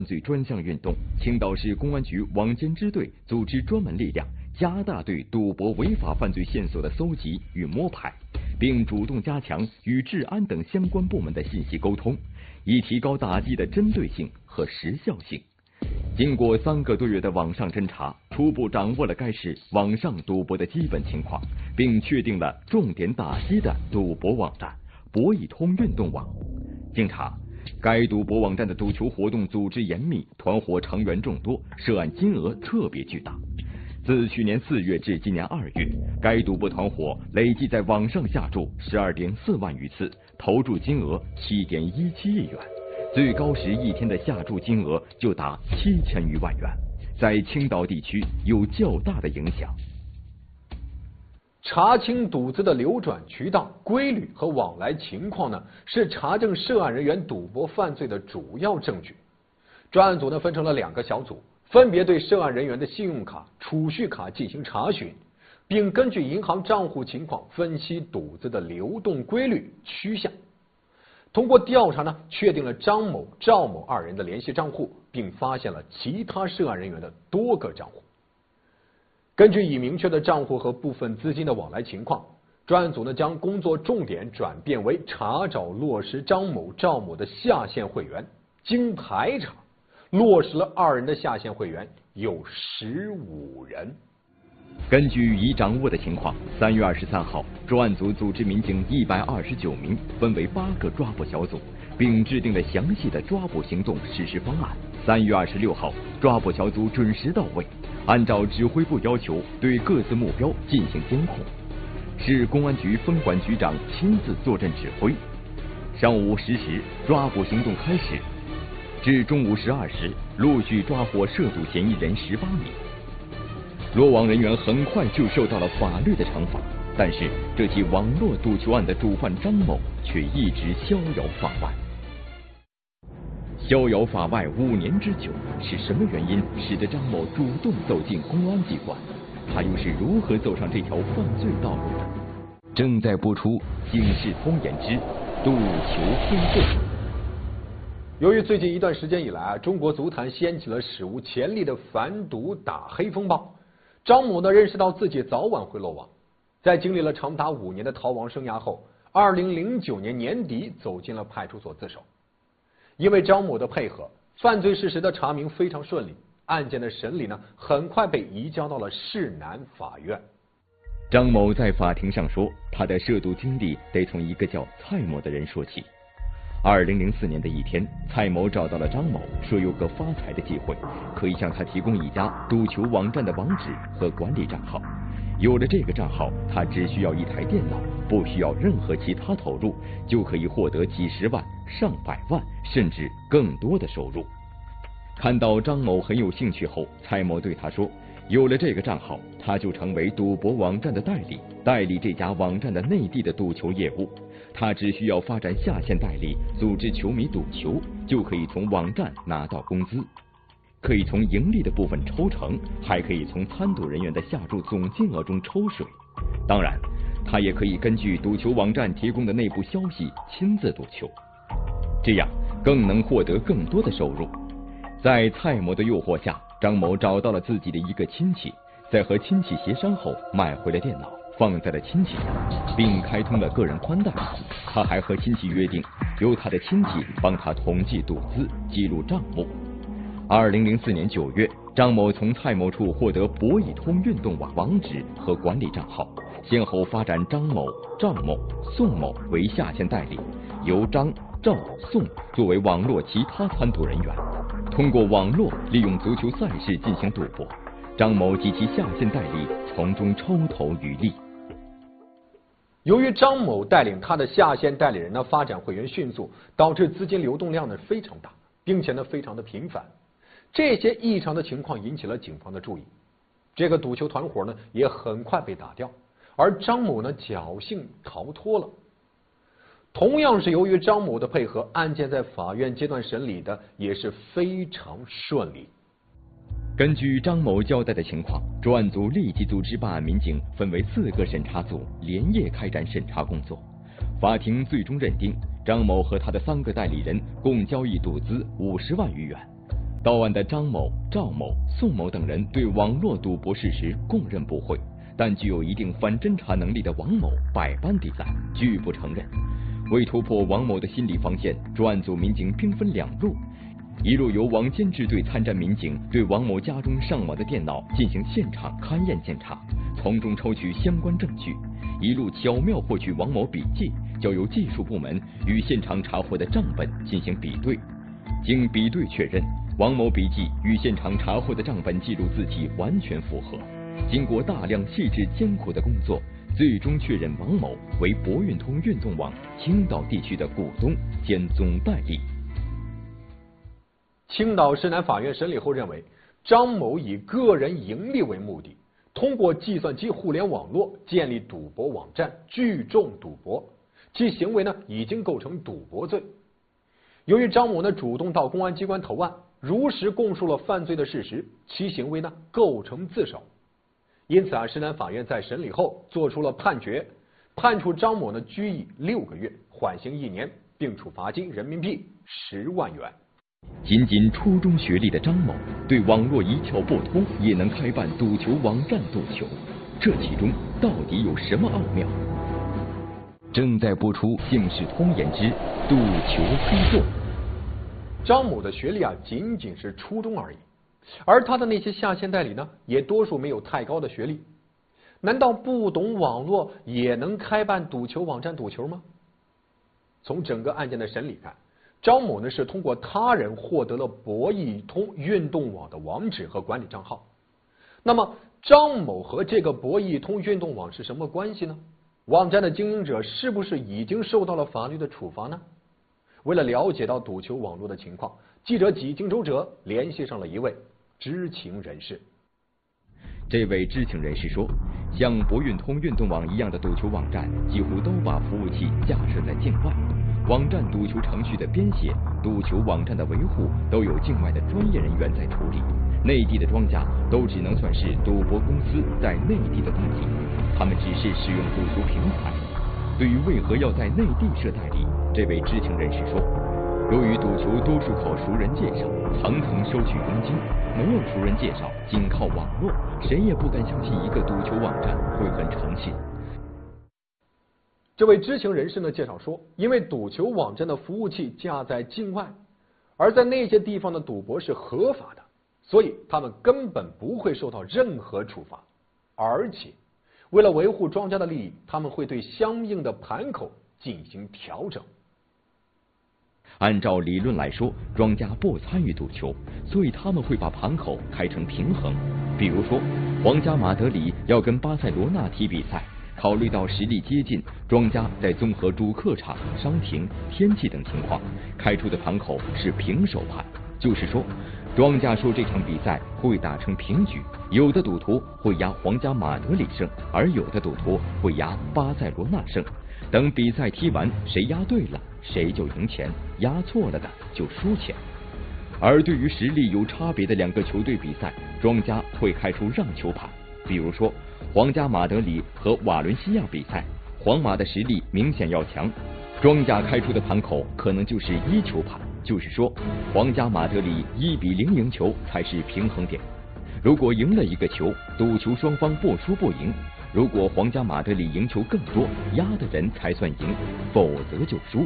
罪专项运动，青岛市公安局网监支队组织专门力量，加大对赌博违法犯罪线索的搜集与摸排，并主动加强与治安等相关部门的信息沟通，以提高打击的针对性和时效性。经过3个多月的网上侦查，初步掌握了该市网上赌博的基本情况，并确定了重点打击的赌博网站——博弈通运动网。经查，该赌博网站的赌球活动组织严密，团伙成员众多，涉案金额特别巨大。自去年4月至今年2月，该赌博团伙累计在网上下注12.4万余次，投注金额7.17亿元，最高时一天的下注金额就达7000余万元，在青岛地区有较大的影响。 查清赌资的流转渠道、规律和往来情况呢，是查证涉案人员赌博犯罪的主要证据。专案组呢分成了2个小组，分别对涉案人员的信用卡、储蓄卡进行查询，并根据银行账户情况分析赌资的流动规律趋向。通过调查呢，确定了张某、赵某2人的联系账户，并发现了其他涉案人员的多个账户。根据已明确的账户和部分资金的往来情况，专案组呢将工作重点转变为查找落实张某、赵某的下线会员。经排查，落实了2人的下线会员有15人。 根据已掌握的情况，3月23号，专案组组织民警129名，分为8个抓捕小组，并制定了详细的抓捕行动实施方案。3月26号，抓捕小组准时到位，按照指挥部要求，对各自目标进行监控。市公安局分管局长亲自坐镇指挥。上午10时，抓捕行动开始，至中午12时，陆续抓获涉赌嫌疑人18名。落网人员很快就受到了法律的惩罚，但是这起网络赌球案的主犯张某却一直逍遥法外。逍遥法外5年之久，是什么原因使得张某主动走进公安机关？他又是如何走上这条犯罪道路的？正在播出《警世通言之赌球天罪》。 由于最近一段时间以来中国足坛掀起了史无前例的反赌打黑风暴，张某呢认识到自己早晚会落网，在经历了长达5年的逃亡生涯后，2009年年底走进了派出所自首。因为张某的配合，犯罪事实的查明非常顺利，案件的审理呢很快被移交到了市南法院。 张某在法庭上说，他的涉赌经历得从一个叫蔡某的人说起。2004年的一天，蔡某找到了张某，说有个发财的机会，可以向他提供一家赌球网站的网址和管理账号。有了这个账号，他只需要一台电脑，不需要任何其他投入，就可以获得几十万、上百万，甚至更多的收入。看到张某很有兴趣后，蔡某对他说，有了这个账号，他就成为赌博网站的代理，代理这家网站的内地的赌球业务。他只需要发展下线代理，组织球迷赌球，就可以从网站拿到工资，可以从盈利的部分抽成，还可以从参赌人员的下注总金额中抽水。当然，他也可以根据赌球网站提供的内部消息亲自赌球，这样更能获得更多的收入。在蔡某的诱惑下，张某找到了自己的一个亲戚，在和亲戚协商后买回了电脑，放在了亲戚家，并开通了个人宽带。他还和亲戚约定，由他的亲戚帮他统计赌资，记录账目。2004年9月，张某从蔡某处获得博弈通运动网网址和管理账号，先后发展张某、赵某、宋某为下线代理，由张、赵、宋作为网络其他参赌人员，通过网络利用足球赛事进行赌博。张某及其下线代理从中抽头渔利。 由于张某带领他的下线代理人呢发展会员迅速，导致资金流动量呢非常大，并且呢非常的频繁。这些异常的情况引起了警方的注意，这个赌球团伙呢也很快被打掉，而张某呢侥幸逃脱了。同样是由于张某的配合，案件在法院阶段审理的也是非常顺利。 根据张某交代的情况，专案组立即组织办案民警分为4个审查组，连夜开展审查工作。法庭最终认定，张某和他的3个代理人共交易赌资50万余元。 到案的张某、赵某、宋某等人对网络赌博事实供认不讳，但具有一定反侦查能力的王某百般抵赖，拒不承认。为突破王某的心理防线，专案组民警兵分两路：一路由网监支队参战民警对王某家中上网的电脑进行现场勘验检查，从中抽取相关证据；一路巧妙获取王某笔记，交由技术部门与现场查获的账本进行比对。经比对确认，王某笔记与现场查获的账本记录字迹完全符合。经过大量细致艰苦的工作，最终确认王某为博运通运动网青岛地区的股东兼总代理。 青岛市南法院审理后认为，张某以个人盈利为目的，通过计算机互联网络建立赌博网站，聚众赌博，其行为呢已经构成赌博罪。由于张某呢主动到公安机关投案，如实供述了犯罪的事实，其行为呢构成自首。因此市南法院在审理后作出了判决，判处张某呢拘役6个月，缓刑1年，并处罚金人民币10万元。 仅仅初中学历的张某对网络一窍不通，也能开办赌球网站赌球，这其中到底有什么奥妙？正在播出《警世通言之赌球黑洞》。 张某的学历仅仅是初中而已，而他的那些下线代理呢，也多数没有太高的学历。难道不懂网络也能开办赌球网站赌球吗？从整个案件的审理看，张某呢是通过他人获得了博弈通运动网的网址和管理账号。那么张某和这个博弈通运动网是什么关系呢？网站的经营者是不是已经受到了法律的处罚呢？为了了解到赌球网络的情况，记者几经周折联系上了一位知情人士。 这位知情人士说，像博运通运动网一样的赌球网站几乎都把服务器架设在境外，网站赌球程序的编写、赌球网站的维护都有境外的专业人员在处理，内地的庄家都只能算是赌博公司在内地的代理，他们只是使用赌球平台。对于为何要在内地设代理，这位知情人士说，由于赌球多数靠熟人介绍，层层收取佣金，没有熟人介绍，仅靠网络，谁也不敢相信一个赌球网站会很诚信。 这位知情人士呢介绍说，因为赌球网站的服务器架在境外，而在那些地方的赌博是合法的，所以他们根本不会受到任何处罚，而且为了维护庄家的利益，他们会对相应的盘口进行调整。 按照理论来说，庄家不参与赌球，所以他们会把盘口开成平衡。比如说，皇家马德里要跟巴塞罗那踢比赛，考虑到实力接近，庄家在综合主客场、伤停、天气等情况，开出的盘口是平手盘，就是说，庄家说这场比赛会打成平局，有的赌徒会押皇家马德里胜，而有的赌徒会押巴塞罗那胜。等比赛踢完，谁押对了，谁就赢钱，押错了的就输钱。而对于实力有差别的两个球队比赛，庄家会开出让球盘。比如说，皇家马德里和瓦伦西亚比赛，皇马的实力明显要强，庄家开出的盘口可能就是1球盘，就是说，皇家马德里1比0赢球才是平衡点。如果赢了一个球，赌球双方不输不赢。如果皇家马德里赢球更多，压的人才算赢，否则就输。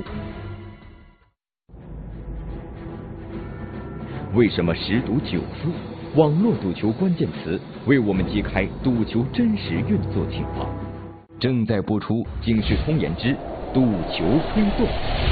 为什么10赌9输？网络赌球关键词为我们揭开赌球真实运作情况。正在播出《警世通言之赌球黑洞》。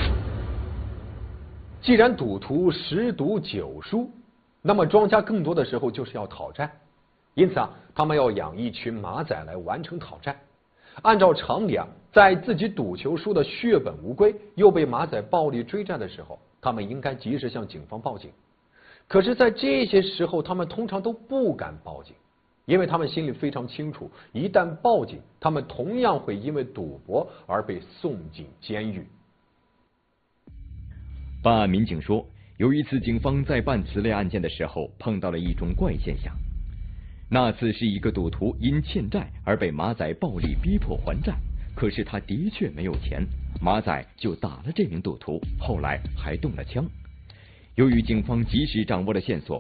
既然赌徒10赌9输，那么庄家更多的时候就是要讨债。因此他们要养一群马仔来完成讨债。按照常理在自己赌球输的血本无归，又被马仔暴力追债的时候，他们应该及时向警方报警。可是在这些时候，他们通常都不敢报警，因为他们心里非常清楚，一旦报警，他们同样会因为赌博而被送进监狱。 办案民警说，有一次警方在办此类案件的时候，碰到了一种怪现象。那次是一个赌徒因欠债而被马仔暴力逼迫还债，可是他的确没有钱，马仔就打了这名赌徒，后来还动了枪。由于警方及时掌握了线索，